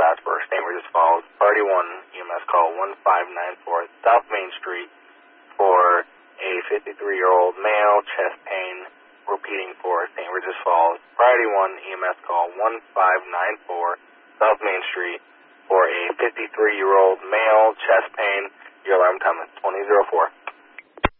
dispatch for St. Regis Falls. Priority 1 EMS call 1594 South Main Street for a 53-year-old male, chest pain, repeating for St. Regis Falls. Priority 1 EMS call 1594 South Main Street for a 53-year-old male, chest pain. Your alarm time is 2004.